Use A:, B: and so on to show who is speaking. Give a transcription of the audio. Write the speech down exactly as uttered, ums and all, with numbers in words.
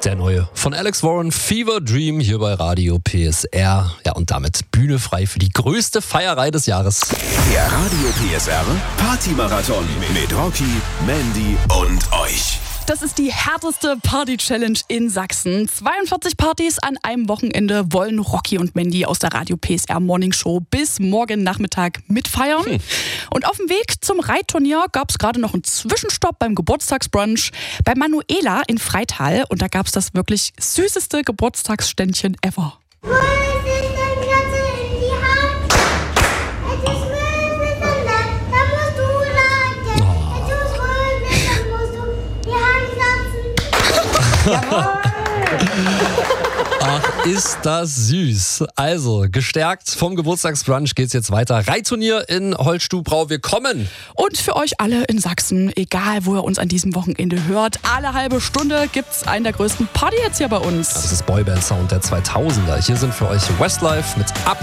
A: Der neue von Alex Warren, Fever Dream, hier bei Radio P S R. Ja, und damit Bühne frei für die größte Feierei des Jahres.
B: Der Radio P S R Party-Marathon mit Rocky, Mandy und euch.
C: Das ist die härteste Party-Challenge in Sachsen. zweiundvierzig Partys an einem Wochenende wollen Rocky und Mandy aus der Radio P S R Morning Show bis morgen Nachmittag mitfeiern. Hm. Und auf dem Weg zum Reitturnier gab es gerade noch einen Zwischenstopp beim Geburtstagsbrunch bei Manuela in Freital. Und da gab es das wirklich süßeste Geburtstagsständchen ever.
A: Ach, ist das süß. Also, gestärkt vom Geburtstagsbrunch geht's jetzt weiter. Reitturnier in Holtstubrau, wir kommen.
C: Und für euch alle in Sachsen, egal wo ihr uns an diesem Wochenende hört, alle halbe Stunde gibt's einen der größten Partyhits hier bei uns.
A: Das ist Boyband Sound der zweitausender. Hier sind für euch Westlife mit Up.